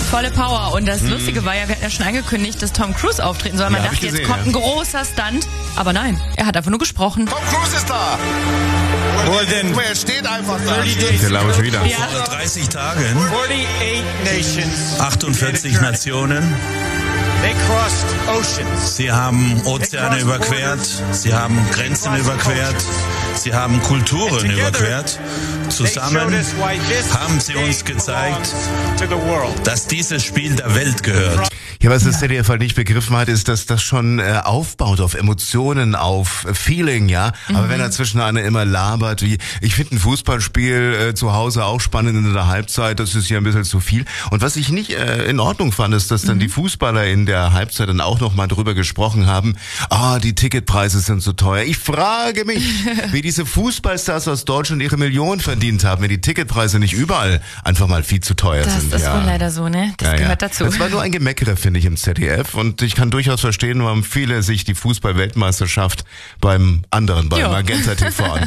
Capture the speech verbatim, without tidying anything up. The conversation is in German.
volle Power. Und das Lustige war ja, wir hatten ja schon angekündigt, dass Tom Cruise auftreten soll. Man Ja, dachte, hab ich jetzt gesehen, kommt ein großer Stunt. Aber nein, er hat einfach nur gesprochen. Tom Cruise ist da. Wohl denn? Er steht einfach da. Der lauert schon wieder. Ja. Vor dreißig Tagen, forty-eight nations. achtundvierzig Nationen. They crossed oceans. Sie haben Ozeane überquert, sie haben Grenzen überquert, sie haben Kulturen überquert. Zusammen haben sie uns gezeigt, dass dieses Spiel der Welt gehört. Ja, was das Z D F halt nicht begriffen hat, ist, dass das schon äh, aufbaut auf Emotionen, auf äh, Feeling, ja. Aber Mhm. wenn dazwischen einer immer labert, wie ich finde ein Fußballspiel äh, zu Hause auch spannend in der Halbzeit, das ist ja ein bisschen zu viel. Und was ich nicht äh, in Ordnung fand, ist, dass dann Mhm. die Fußballer in der Halbzeit dann auch noch mal drüber gesprochen haben, ah, die Ticketpreise sind so teuer. Ich frage mich, wie diese Fußballstars aus Deutschland ihre Millionen verdient haben, wenn die Ticketpreise nicht überall einfach mal viel zu teuer Das sind. ist ja. wohl leider so, ne? Das Ja, ja. gehört dazu. Das war nur ein Gemeckere, finde ich, im Z D F. Und ich kann durchaus verstehen, warum viele sich die Fußball-Weltmeisterschaft beim anderen, beim Jo. Magenta T V angucken.